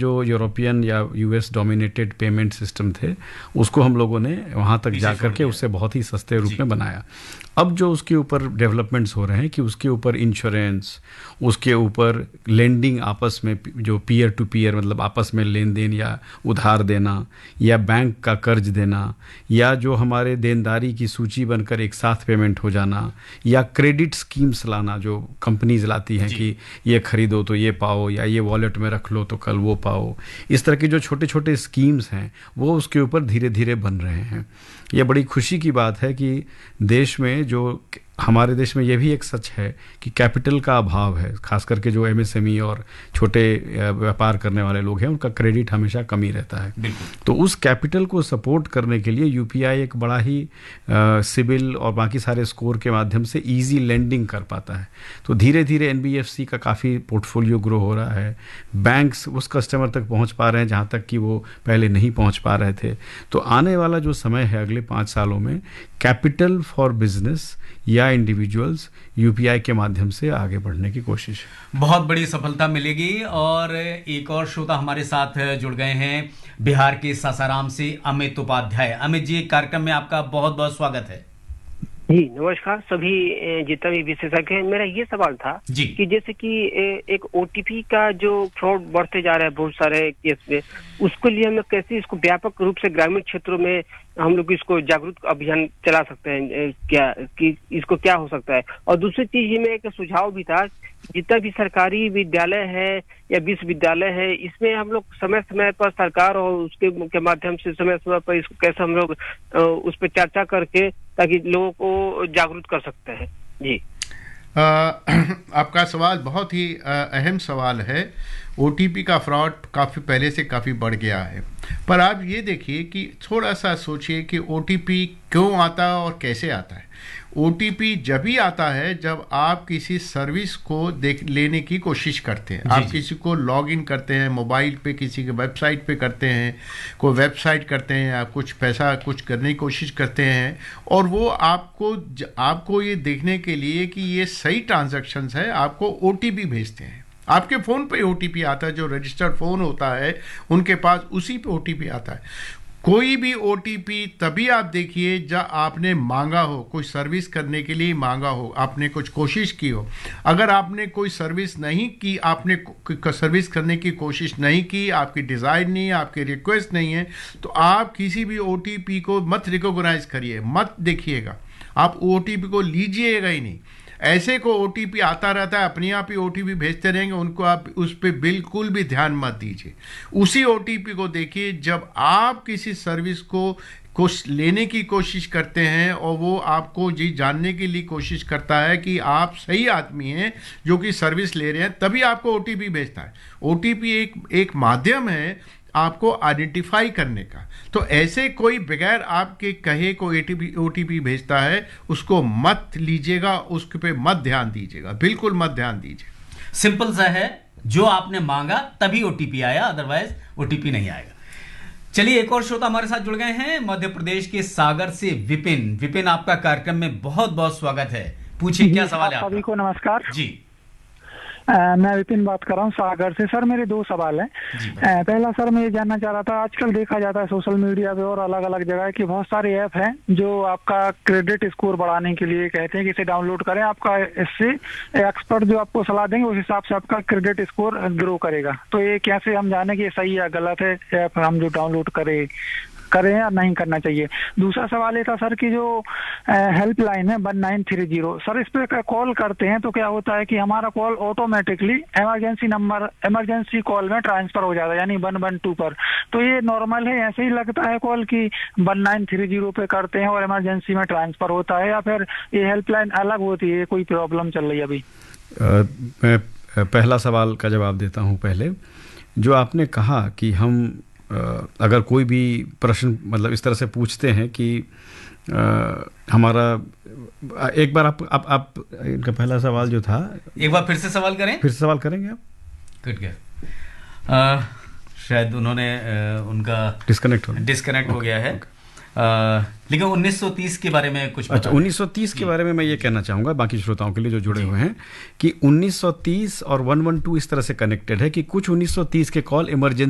जो यूरोपियन या US dominated payment system थे उसको हम लोगों ने वहाँ तक जा करके उससे बहुत ही सस्ते रूप में बनाया। अब जो उसके ऊपर डेवलपमेंट्स हो रहे हैं कि उसके ऊपर इंश्योरेंस, उसके ऊपर लेंडिंग आपस में जो पीयर टू पीयर मतलब आपस में लेन देन या उधार देना या बैंक का कर्ज देना या जो हमारे देनदारी की सूची बनकर एक साथ पेमेंट हो जाना या क्रेडिट स्कीम्स लाना जो कंपनीज लाती हैं कि ये खरीदो तो ये पाओ या ये वॉलेट में रख लो तो कल वो पाओ, इस तरह के जो छोटे छोटे स्कीम्स हैं वो उसके ऊपर धीरे धीरे बन रहे हैं। ये बड़ी खुशी की बात है कि देश में जो हमारे देश में ये भी एक सच है कि कैपिटल का अभाव है, खास करके जो एमएसएमई और छोटे व्यापार करने वाले लोग हैं उनका क्रेडिट हमेशा कमी रहता है। तो उस कैपिटल को सपोर्ट करने के लिए यूपीआई एक बड़ा ही सिबिल और बाकी सारे स्कोर के माध्यम से इजी लेंडिंग कर पाता है। तो धीरे धीरे एनबीएफसी का काफ़ी पोर्टफोलियो ग्रो हो रहा है, बैंक्स उस कस्टमर तक पहुंच पा रहे हैं जहां तक कि वो पहले नहीं पहुंच पा रहे थे। तो आने वाला जो समय है अगले 5 सालों में कैपिटल फॉर बिजनेस या इंडिविजुअल्स यूपीआई के माध्यम से आगे बढ़ने की कोशिश है। बहुत बड़ी सफलता मिलेगी। और एक और श्रोता हमारे साथ जुड़ गए हैं बिहार के सासाराम से अमित उपाध्याय। अमित जी, कार्यक्रम में आपका बहुत बहुत स्वागत है। जी नमस्कार सभी जितना भी विशेषज्ञ है। मेरा ये सवाल था कि जैसे कि एक ओटीपी का जो फ्रॉड बढ़ते जा रहा है बहुत सारे केस में, उसके लिए हम लोग कैसे इसको व्यापक रूप से ग्रामीण क्षेत्रों में हम लोग इसको जागरूक अभियान चला सकते हैं, क्या कि इसको क्या हो सकता है। और दूसरी चीज में एक सुझाव भी था, जितना भी सरकारी विद्यालय है या विश्वविद्यालय है इसमें हम लोग समय समय पर सरकार और उसके माध्यम से समय समय पर इसको कैसे हम लोग उस पर चर्चा करके ताकि लोगों को जागरूक कर सकते हैं। जी आपका सवाल बहुत ही अहम सवाल है। ओटीपी का फ्रॉड काफ़ी पहले से काफ़ी बढ़ गया है, पर आप ये देखिए कि थोड़ा सा सोचिए कि ओटीपी क्यों आता है और कैसे आता है। ओटीपी जब ही आता है जब आप किसी सर्विस को लेने की कोशिश करते हैं। आप किसी को लॉग इन करते हैं मोबाइल पे, किसी के वेबसाइट पे करते हैं, कोई वेबसाइट करते हैं, आप कुछ पैसा कुछ करने की कोशिश करते हैं और वो आपको ये देखने के लिए कि ये सही ट्रांजैक्शंस है आपको ओटीपी भेजते हैं। आपके फ़ोन पे ओटीपी आता है, जो रजिस्टर्ड फ़ोन होता है उनके पास उसी पे ओटीपी आता है। कोई भी ओटीपी तभी आप देखिए जब आपने मांगा हो, कोई सर्विस करने के लिए मांगा हो, आपने कुछ कोशिश की हो। अगर आपने कोई सर्विस नहीं की, आपने सर्विस करने की कोशिश नहीं की, आपकी डिज़ायर नहीं है, आपकी रिक्वेस्ट नहीं है, तो आप किसी भी ओटीपी को मत रिकॉग्नाइज करिए, मत देखिएगा, आप ओटीपी को लीजिएगा ही नहीं। ऐसे को ओटीपी आता रहता है, अपने आप ही ओटीपी भेजते रहेंगे, उनको आप उस पर बिल्कुल भी ध्यान मत दीजिए। उसी ओटीपी को देखिए जब आप किसी सर्विस को कुछ लेने की कोशिश करते हैं और वो आपको जी जानने के लिए कोशिश करता है कि आप सही आदमी हैं जो कि सर्विस ले रहे हैं, तभी आपको ओटीपी भेजता है। ओटीपी एक माध्यम है आपको आइडेंटिफाई करने का। तो ऐसे कोई बगैर आपके कहे को ओटीपी भेजता है उसको मत लीजिएगा, उसके पे मत ध्यान दीजिएगा, बिल्कुल मत ध्यान दीजिए। सिंपल सा है, जो आपने मांगा तभी ओटीपी आया, अदरवाइज ओटीपी नहीं आएगा। चलिए एक और श्रोता हमारे साथ जुड़ गए हैं मध्य प्रदेश के सागर से विपिन। विपिन, आपका कार्यक्रम में बहुत बहुत स्वागत है। पूछिए क्या सवाल है आपका। सभी को नमस्कार जी। मैं विपिन बात कर रहा हूँ सागर से। सर मेरे 2 सवाल हैं। पहला सर मैं ये जानना चाह रहा था, आजकल देखा जाता है सोशल मीडिया पे और अलग अलग जगह कि बहुत सारे ऐप हैं जो आपका क्रेडिट स्कोर बढ़ाने के लिए कहते हैं कि इसे डाउनलोड करें, आपका इससे एक्सपर्ट जो आपको सलाह देंगे उस हिसाब से आपका क्रेडिट स्कोर ग्रो करेगा। तो ये कैसे हम जाने कि ये सही या गलत है ऐप हम जो डाउनलोड करें या नहीं करना चाहिए। दूसरा सवाल ये था सर कि जो हेल्पलाइन है 1930 सर, इस पे कॉल करते हैं तो क्या होता है कि हमारा कॉल ऑटोमेटिकली इमरजेंसी कॉल में ट्रांसफर हो जाता है, यानी 112 पर। तो ये नॉर्मल है, ऐसे ही लगता है कॉल की 1930 पे करते हैं और इमरजेंसी में ट्रांसफर होता है, या फिर ये हेल्पलाइन अलग होती है, कोई प्रॉब्लम चल रही है अभी? मैं पहला सवाल का जवाब देता हूँ। पहले जो आपने कहा कि हम अगर कोई भी प्रश्न मतलब इस तरह से पूछते हैं कि हमारा, एक बार आप इनका पहला सवाल जो था एक बार फिर से सवाल करें। फिर से सवाल करेंगे आप? कट गया, शायद उन्होंने उनका डिस्कनेक्ट हो गया है। लेकिन 1930 के बारे में कुछ अच्छा, 1930 के बारे में मैं ये कहना चाहूँगा बाकी श्रोताओं के लिए जो जुड़े हुए हैं कि 1930 और 112 इस तरह से कनेक्टेड है कि कुछ 1930 के कॉल इमरजेंसी